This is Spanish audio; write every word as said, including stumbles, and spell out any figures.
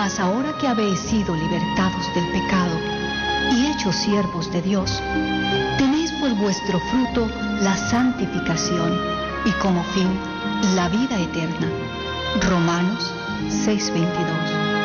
Mas ahora que habéis sido libertados del pecado y hechos siervos de Dios, tenéis por vuestro fruto la santificación y como fin la vida eterna. Romanos seis veintidós.